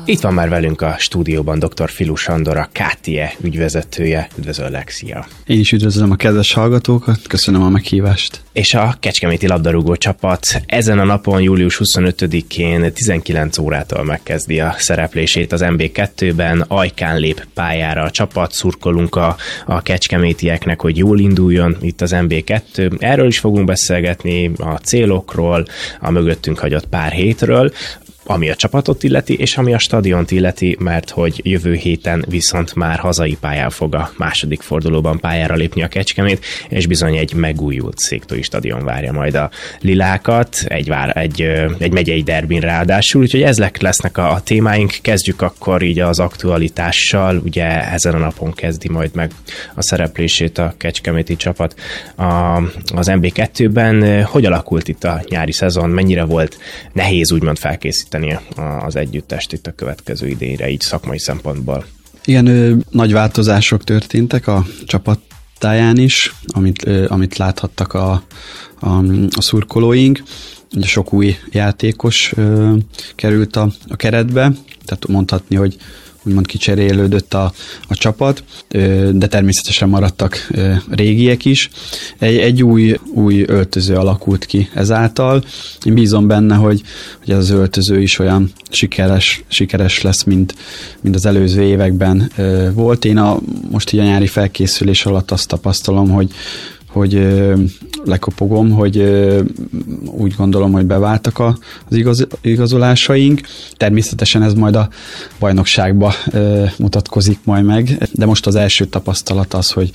Itt van már velünk a stúdióban dr. Filu Sándor, a KTE ügyvezetője. Üdvözöllek, szia! Én is üdvözlöm a kedves hallgatókat, köszönöm a meghívást. És a kecskeméti labdarúgó csapat ezen a napon, július 25-én 19 órától megkezdi a szereplését az MB2-ben. Ajkán lép pályára a csapat, szurkolunk a kecskemétieknek, hogy jól induljon itt az MB2. Erről is fogunk beszélgetni, a célokról, a mögöttünk hagyott pár hétről, ami a csapatot illeti, és ami a stadiont illeti, mert hogy jövő héten viszont már hazai pályán fog a második fordulóban pályára lépni a Kecskemét, és bizony egy megújult széktói stadion várja majd a lilákat, egy megyei derbin ráadásul, úgyhogy ezek lesznek a témáink. Kezdjük akkor így az aktualitással, ugye ezen a napon kezdi majd meg a szereplését a kecskeméti csapat az MB2-ben. Hogy alakult itt a nyári szezon, mennyire volt nehéz úgymond felkészíteni az együttest itt a következő idényre, így szakmai szempontból? Igen, nagy változások történtek a csapattáján is, amit láthattak a szurkolóink. Ugye sok új játékos került a keretbe, tehát mondhatni, hogy úgymond kicserélődött a csapat, de természetesen maradtak régiek is. Egy új öltöző alakult ki ezáltal. Én bízom benne, hogy ez az öltöző is olyan sikeres lesz, mint az előző években volt. Én most így a nyári felkészülés alatt azt tapasztalom, hogy lekopogom, hogy úgy gondolom, hogy beváltak az igazolásaink. Természetesen ez majd a bajnokságba mutatkozik majd meg, de most az első tapasztalat az, hogy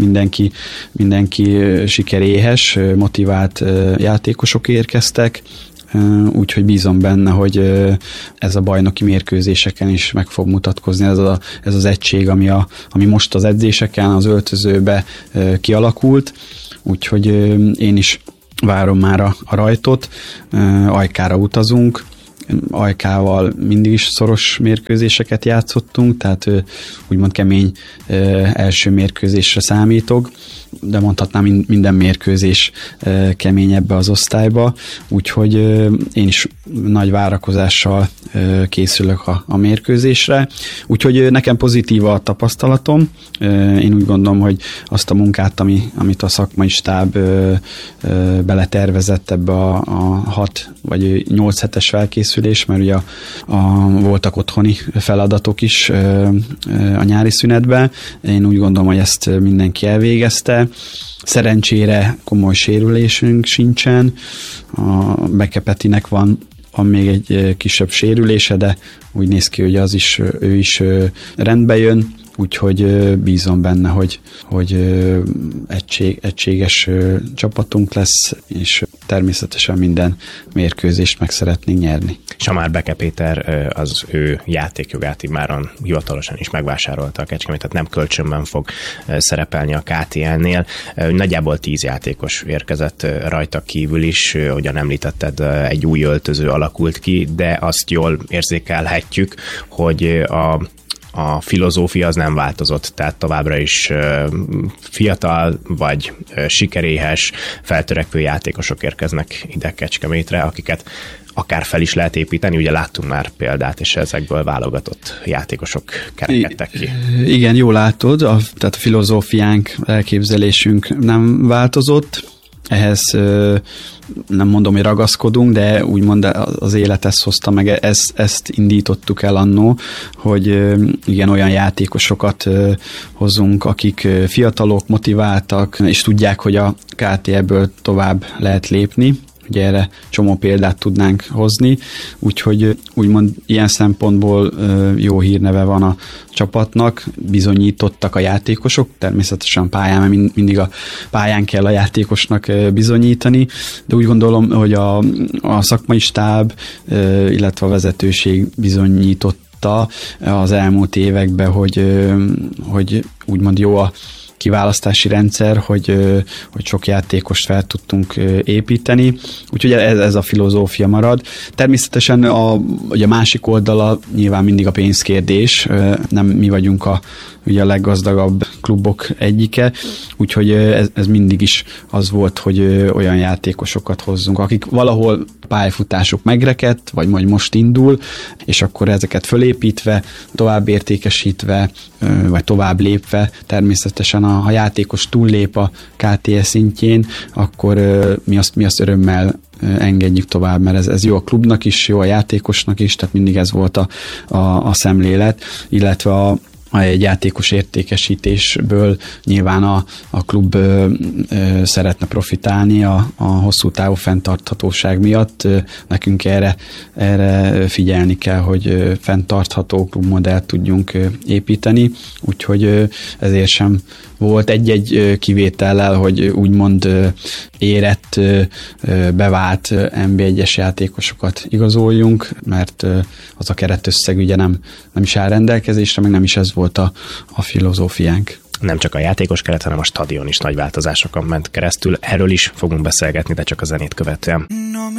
mindenki sikeréhes, motivált játékosok érkeztek, úgyhogy bízom benne, hogy ez a bajnoki mérkőzéseken is meg fog mutatkozni, ez az egység, ami most az edzéseken, az öltözőbe kialakult, úgyhogy én is várom már a rajtot, Ajkára utazunk, Ajkával mindig is szoros mérkőzéseket játszottunk, tehát úgymond kemény első mérkőzésre számítok, de mondhatnám minden mérkőzés kemény ebbe az osztályba, úgyhogy én is nagy várakozással készülök a mérkőzésre, úgyhogy nekem pozitív a tapasztalatom. Én úgy gondolom, hogy azt a munkát, amit a szakmai stáb beletervezett ebbe a 6 vagy 8 hetes felkészülés, mert ugye voltak otthoni feladatok is a nyári szünetben. Én úgy gondolom, hogy ezt mindenki elvégezte. Szerencsére komoly sérülésünk sincsen. A Beke Petinek van még egy kisebb sérülése, de úgy néz ki, hogy ő is rendbe jön, úgyhogy bízom benne, hogy egységes csapatunk lesz, és természetesen minden mérkőzést meg szeretnénk nyerni. Samár Beke Péter az ő játékjogát immáron hivatalosan is megvásárolta a Kecskemét, tehát nem kölcsönben fog szerepelni a KTL-nél. Nagyjából 10 játékos érkezett rajta kívül is, ahogyan említetted, egy új öltöző alakult ki, de azt jól érzékelhetjük, hogy a filozófia az nem változott, tehát továbbra is fiatal vagy sikeréhes, feltörekvő játékosok érkeznek ide Kecskemétre, akiket akár fel is lehet építeni, ugye láttunk már példát, és ezekből válogatott játékosok kerekedtek ki. Igen, jól látod, tehát a filozófiánk, elképzelésünk nem változott, ehhez nem mondom, hogy ragaszkodunk, de úgymond az élet ezt hozta meg, ezt indítottuk el annó, hogy igen, olyan játékosokat hozunk, akik fiatalok, motiváltak, és tudják, hogy a KTE-ből tovább lehet lépni. Ugye erre csomó példát tudnánk hozni, úgyhogy úgymond ilyen szempontból jó hírneve van a csapatnak, bizonyítottak a játékosok, természetesen pályán, mert mindig a pályán kell a játékosnak bizonyítani, de úgy gondolom, hogy a szakmai stáb, illetve a vezetőség bizonyította az elmúlt években, hogy úgymond jó a kiválasztási rendszer, hogy sok játékost fel tudtunk építeni, úgyhogy ez a filozófia marad. Természetesen a másik oldala nyilván mindig a pénzkérdés, nem mi vagyunk ugye a leggazdagabb klubok egyike, úgyhogy ez mindig is az volt, hogy olyan játékosokat hozzunk, akik valahol pályafutásuk megrekedt, vagy majd most indul, és akkor ezeket fölépítve, tovább értékesítve, vagy tovább lépve, természetesen ha játékos túllép a KTS szintjén, akkor mi azt örömmel engedjük tovább, mert ez jó a klubnak is, jó a játékosnak is, tehát mindig ez volt a szemlélet, illetve egy játékos értékesítésből nyilván a klub szeretne profitálni a hosszú távú fenntarthatóság miatt. Nekünk erre figyelni kell, hogy fenntartható klubmodellt tudjunk építeni, úgyhogy ezért sem volt egy-egy kivétellel, hogy úgymond érett, bevált NB1-es játékosokat igazoljunk, mert az a keretösszeg ugye nem is áll rendelkezésre, meg nem is ez volt a filozófiánk. Nem csak a játékos keret, hanem a stadion is nagy változásokon ment keresztül. Erről is fogunk beszélgetni, de csak a zenét követően.